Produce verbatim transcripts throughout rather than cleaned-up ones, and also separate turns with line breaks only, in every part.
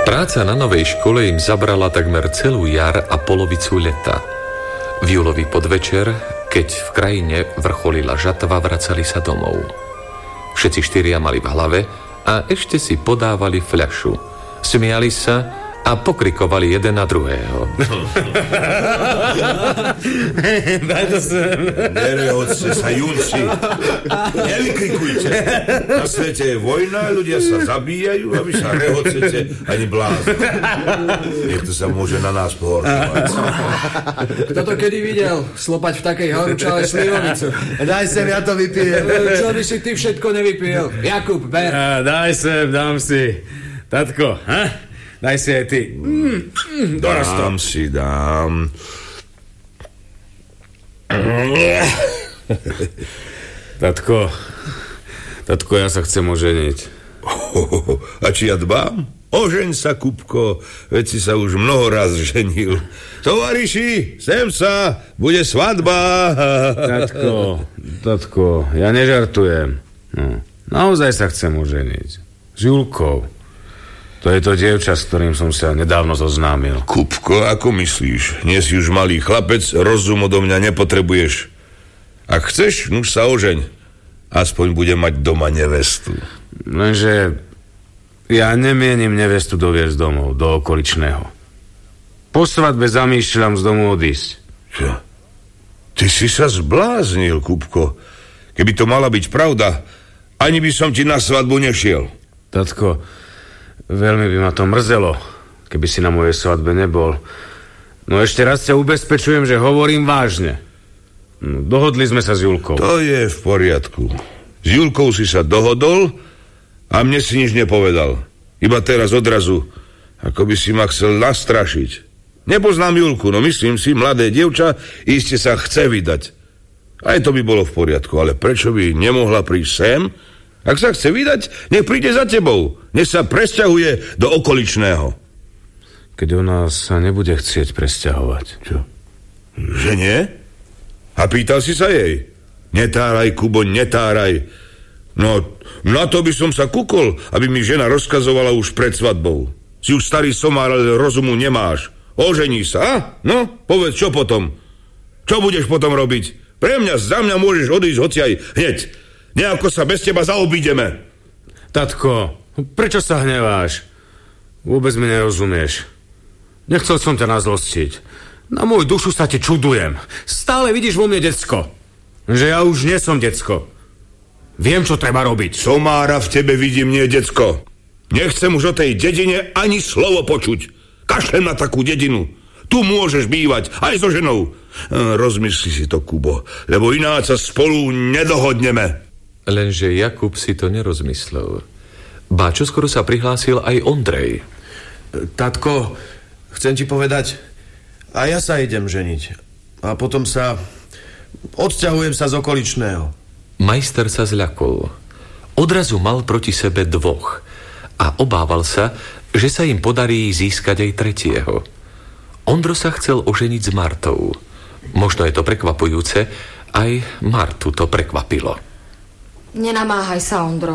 Práca na novej škole im zabrala takmer celú jar a polovicu leta. V júlový podvečer, keď v krajine vrcholila žatva, vracali sa domov. Všetci štyria mali v hlave a ešte si podávali fľašu. Smiali sa a pokrikovali jeden na druhého.
Daj to sem.
Nerehoďte sa, junci. Nevykrikujte. Na svete je vojna, ľudia sa zabíjajú a vy sa rehoďte ani blázni. Niekto sa môže na nás pohoršovať.
Kto to kedy videl? Slopať v takej horúčavej slivovicu.
Daj sem, ja to vypijem.
Čo by si ty všetko nevypil? Jakub, ber.
A, daj sem, dám si. Tatko, ha? Daj si aj ty. Mm, mm,
dám si, dám.
Tatko, tatko, ja sa chcem oženiť.
Oh, a či ja dbám? Ožeň sa, Kupko, veď si sa už mnoho raz ženil. Tovariši, sem sa, bude svadba.
Tatko, tatko, ja nežartujem. No, naozaj sa chcem oženiť. S Julkou. To je to dievča, s ktorým som sa nedávno zoznámil.
Kupko, ako myslíš? Nie si už malý chlapec, rozum odo mňa nepotrebuješ. Ak chceš, nuž sa ožeň. Aspoň budem mať doma nevestu.
Lenže ja nemienim nevestu doviesť domov, do okoličného. Po svadbe zamýšľam z domu odísť.
Čo? Ty si sa zbláznil, Kupko. Keby to mala byť pravda, ani by som ti na svadbu nešiel.
Tatko, veľmi by ma to mrzelo, keby si na mojej svadbe nebol. No ešte raz ťa ubezpečujem, že hovorím vážne. No, dohodli sme sa s Julkou.
To je v poriadku. S Julkou si sa dohodol a mne si nič nepovedal. Iba teraz odrazu, ako by si ma chcel nastrašiť. Nepoznám Julku, no myslím si, mladé dievča iste sa chce vydať. Aj to by bolo v poriadku, ale prečo by nemohla prísť sem? Ak sa chce vydať, nech príde za tebou. Nech sa presťahuje do okoličného.
Keď ona sa nebude chcieť presťahovať.
Čo? Že nie? A pýtal si sa jej? Netáraj, Kubo, netáraj. No, na to by som sa kúkol, aby mi žena rozkazovala už pred svadbou. Si už starý somár, ale rozumu nemáš. Ožení sa, a? No, povedz, čo potom? Čo budeš potom robiť? Pre mňa, za mňa môžeš odísť hociaj hneď. Nejako sa bez teba zaobídeme.
Tatko, prečo sa hneváš? Vôbec mi nerozumieš. Nechcel som ťa nazlostiť. Na môj dušu sa ti čudujem. Stále vidíš vo mne decko. Že ja už nie som decko. Viem, čo treba robiť.
Somára v tebe vidím, nie decko. Nechcem už o tej dedine ani slovo počuť. Kašlem na takú dedinu. Tu môžeš bývať, aj so ženou. Rozmysli si to, Kubo, lebo ináč sa spolu nedohodneme.
Lenže Jakub si to nerozmyslel. Ba čoskoro sa prihlásil aj Ondrej.
Tatko, chcem ti povedať, a ja sa idem ženiť. A potom sa odsťahujem sa z okoličného.
Majster sa zľakol. Odrazu mal proti sebe dvoch a obával sa, že sa im podarí získať aj tretieho. Ondro sa chcel oženiť s Martou. Možno je to prekvapujúce, aj Martu to prekvapilo.
Nenamáhaj sa, Ondro.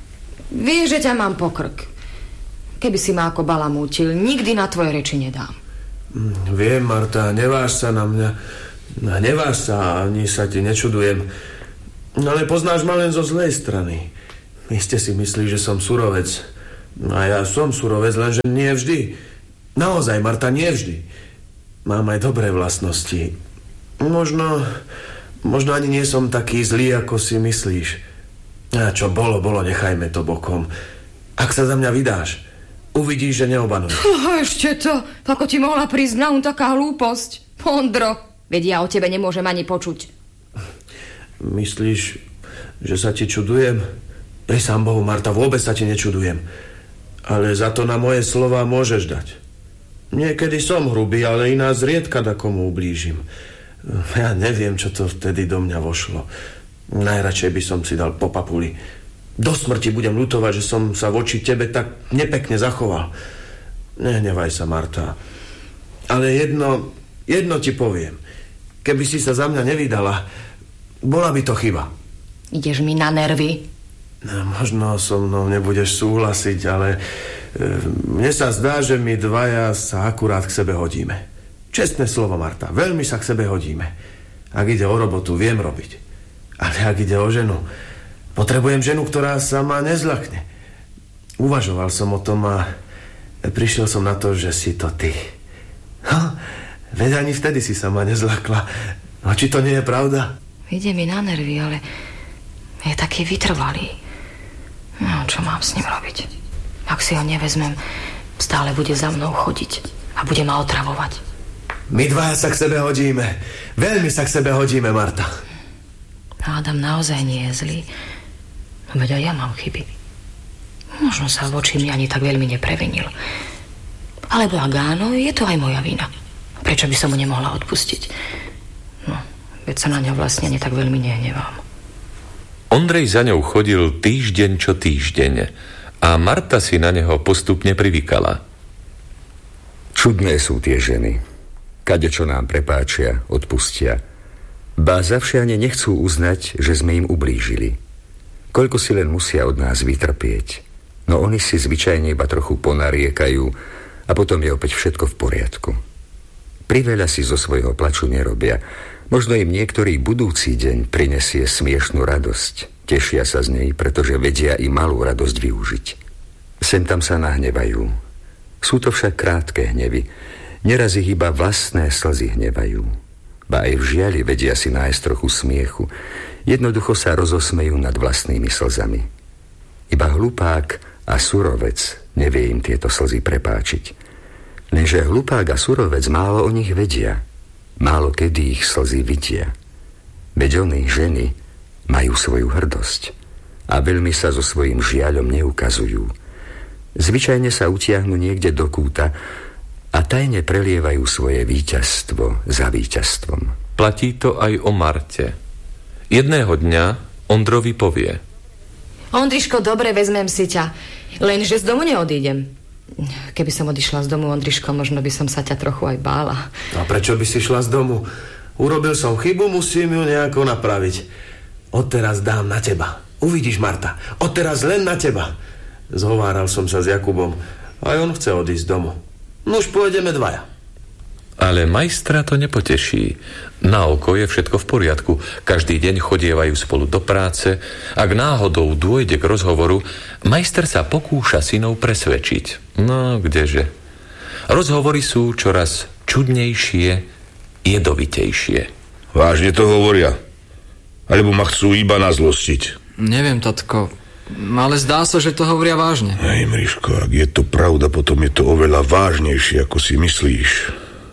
Vieš, že ťa mám pokrk. Keby si ma ako balamútil, nikdy na tvoje reči nedám.
Viem, Marta, neváž sa na mňa. Neváž sa, ani sa ti nečudujem. No ale poznáš ma len zo zlej strany. Iste si myslíš, že som surovec. A ja som surovec, lenže nie vždy. Naozaj, Marta, nie vždy. Mám aj dobré vlastnosti. Možno, možno ani nie som taký zlý, ako si myslíš. A čo bolo, bolo, nechajme to bokom. Ak sa za mňa vydáš, uvidíš, že neobanujem.
Oh, ešte to, ako ti mohla prísť na um taká hlúposť. Ondro, veď ja o tebe nemôžem ani počuť.
Myslíš, že sa ti čudujem? Pri sám Bohu, Marta, vôbec sa ti nečudujem. Ale za to na moje slova môžeš dať. Niekedy som hrubý, ale iná zriedka da komu ublížim. Ja neviem, čo to vtedy do mňa vošlo. Najradšej by som si dal po papuli. Do smrti budem ľutovať, že som sa voči tebe tak nepekne zachoval. Nehnevaj sa, Marta. Ale jedno, jedno ti poviem. Keby si sa za mňa nevydala, bola by to chyba.
Ideš mi na nervy.
No, možno so mnou nebudeš súhlasiť, ale Mne sa zdá, že my dvaja sa akurát k sebe hodíme. Čestné slovo, Marta, veľmi sa k sebe hodíme. Ak ide o robotu, viem robiť. Ale ak ide o ženu, potrebujem ženu, ktorá sa ma nezľakne. Uvažoval som o tom a prišiel som na to, že si to ty. Ha, veď ani vtedy si sa ma nezľakla. No či to nie je pravda?
Ide mi na nervy, ale je taký vytrvalý. No, čo mám s ním robiť? Ak si ho nevezmem, stále bude za mnou chodiť a bude ma otravovať.
My dvaja sa k sebe hodíme. Veľmi sa k sebe hodíme, Marta.
Adam naozaj nie je zlý. Veď aj ja mám chyby. Možno sa voči mi ani tak veľmi neprevenil. Alebo ak áno, je to aj moja vina. Prečo by som mu nemohla odpustiť? No, veď sa na ňa vlastne ani tak veľmi nehnevám.
Ondrej za ňou chodil týždeň čo týždeň a Marta si na neho postupne privykala.
Čudné sú tie ženy. Kadečo nám prepáčia, odpustia. Ba zavše ani nechcú uznať, že sme im ublížili. Koľko si len musia od nás vytrpieť. No oni si zvyčajne iba trochu ponariekajú a potom je opäť všetko v poriadku. Priveľa si zo svojho plaču nerobia. Možno im niektorý budúci deň prinesie smiešnú radosť. Tešia sa z nej, pretože vedia i malú radosť využiť. Sem tam sa nahnevajú. Sú to však krátke hnevy. Neraz ich iba vlastné slzy hnevajú. Ba aj v žiali vedia si nájsť trochu smiechu. Jednoducho sa rozosmejú nad vlastnými slzami. Iba hlupák a surovec nevie im tieto slzy prepáčiť. Lenže hlupák a surovec málo o nich vedia. Málo kedy ich slzy vidia. Veď oni, ženy, majú svoju hrdosť a veľmi sa so svojím žiaľom neukazujú. Zvyčajne sa utiahnu niekde do kúta a tajne prelievajú svoje víťazstvo za víťazstvom.
Platí to aj o Marte. Jedného dňa Ondrovi povie:
Ondriško, dobre, vezmem si ťa, lenže z domu neodídem. Keby som odišla z domu, Ondriško, možno by som sa ťa trochu aj bála.
A prečo by si šla z domu? Urobil som chybu, musím ju nejako napraviť. Odteraz dám na teba. Uvidíš, Marta, odteraz len na teba. Zhováral som sa s Jakubom. Aj on chce odísť z domu. No už pôjdeme dvaja.
Ale majstra to nepoteší. Na oko je všetko v poriadku. Každý deň chodievajú spolu do práce. Ak náhodou dôjde k rozhovoru, majster sa pokúša synov presvedčiť. No, kdeže. Rozhovory sú čoraz čudnejšie, jedovitejšie.
Vážne to hovoria? Alebo ma chcú iba nazlostiť?
Neviem, tatko, ale zdá sa, že to hovoria vážne.
Hej, Mriško, ak je to pravda, potom je to oveľa vážnejšie, ako si myslíš. E,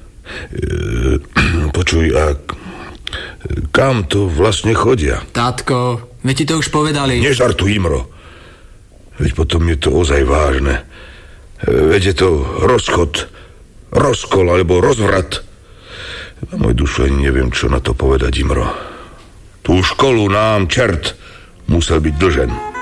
počuj, a kam to vlastne chodia?
Tatko, veď ti to už povedali.
Nežartuj, Imro. Veď potom je to ozaj vážne. Veď je to rozchod, rozkol alebo rozvrat. Na môj dušu ani neviem, čo na to povedať, Imro. Tú školu nám čert musel byť dlžen.